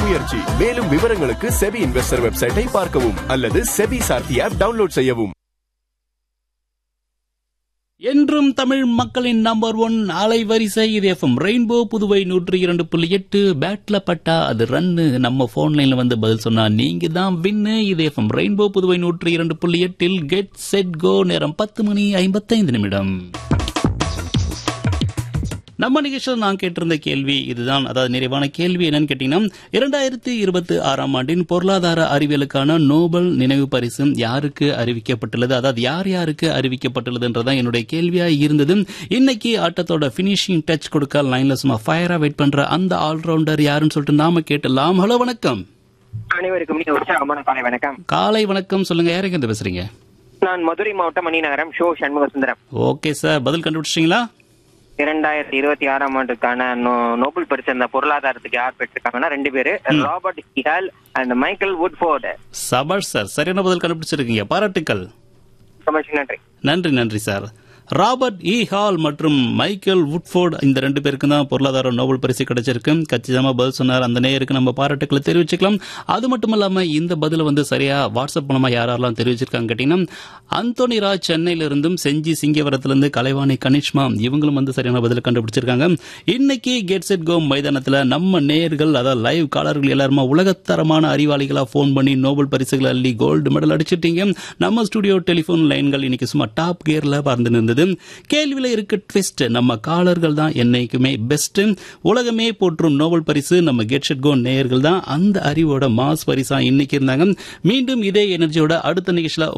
முயற்சி. மேலும் விவரங்களுக்கு செபி இன்வெஸ்டர் வெப்சைட்டை பார்க்கவும் அல்லது செபி சார்த்தி ஆப் டவுன்லோட் செய்யவும். என்றும் தமிழ் மக்களின் நம்பர் 1 அலைவரிசை இது எஃப்எம் ரெயின்போ புதுவை 102.8. பேட்ல பட்டா அது ரன்னு. நம்ம போன் லைன்ல வந்து பதில் சொன்னா நீங்க தான் வின்னு. இது FM rainbow Puduvai 102.8 get set go. நேரம் 10:55. நம்ம நிகழ்ச்சியில் நான் கேட்டிருந்த கேள்வி இதுதான். அதாவது நிறைவான கேள்வி என்னன்னு கேட்டீங்கன்னா, 2026ஆம் ஆண்டின் பொருளாதார அறிவியலுக்கான நோபல் நினைவு பரிசு யாருக்கு அறிவிக்கப்பட்டுள்ளது, அதாவது யார் யாருக்கு அறிவிக்கப்பட்டுள்ளதுன்றதான் என்னுடைய கேள்வியா இருந்தது. இன்னைக்கு ஆட்டத்தோட பினிஷிங் டச் கொடுக்க லைன்ல சும்மா ஃபயரா வெயிட் பண்ற அந்த ஆல்ரவுண்டர் யாருன்னு சொல்லிட்டு நாம கேட்டலாம். ஹலோ, வணக்கம். அனைவருக்கும் உற்சாகமான காலை வணக்கம். காலை வணக்கம். சொல்லுங்க, யாருக்கு இருந்து பேசுறீங்க? நான் மதுரை மாவட்டம் Maninagaram show Shanmuga Sundaram. Okay sir, பதில் கண்டுபிடிச்சிட்டீங்களா? 2026ஆம் ஆண்டுக்கான நோபல் பரிசு அந்த பொருளாதாரத்துக்கு யார் பெற்றிருக்காங்கன்னா 2 பேரு, ராபர்ட் ஹால் அண்ட் மைக்கேல் வுட்ஃபோர்ட். சபாஷ் சார், சரியான பதில் கண்டுபிடிச்சிருக்கீங்க, பாராட்டுக்கள். நன்றி. நன்றி சார். ராபர்ட் இ ஹால் மற்றும் மைக்கேல் வுட்ஃபோர்ட் இந்த 2 பேருக்கு தான் பொருளாதார நோபல் பரிசு கிடைச்சிருக்கு. கச்சிதமா பதில் சொன்னார் அந்த நேயருக்கு நம்ம பாராட்டுக்களை தெரிவிச்சுக்கலாம். அது மட்டும் இல்லாம இந்த பதில வந்து சரியா வாட்ஸ்அப் மூலமா யாரெல்லாம் தெரிவிச்சிருக்காங்க கேட்டீங்கன்னா, அந்தோனி ராஜ் சென்னையிலிருந்தும், செஞ்சி சிங்கவரத்திலிருந்து கலைவாணி கனிஷ்மா இவங்களும் வந்து சரியான பதில கண்டுபிடிச்சிருக்காங்க. இன்னைக்கு கெட் செட் கோ மைதானத்துல நம்ம நேயர்கள், அதாவது லைவ் காலர்கள் எல்லாருமா உலகத்தரமான அறிவாளிகளா போன் பண்ணி நோபல் பரிசுகளை அள்ளி கோல்டு மெடல் அடிச்சிட்டீங்க. நம்ம ஸ்டுடியோ டெலிபோன் லைன்கள் இன்னைக்கு சும்மா டாப் கியர்ல பறந்து நின்றது. கேள்வியில இருக்க ட்விஸ்ட், நம்ம காலர்கள் தான் என்னைக்குமே பெஸ்ட். உலகமே போற்றும் நோபல் பரிசு நம்ம கெட் செட் கோ நேயர்கள் தான். அந்த அறிவோட மாஸ் பரிசா இன்னைக்கு இருந்தாங்க. மீண்டும் இதே எனர்ஜியோட அடுத்த நிகழ்ச்சியில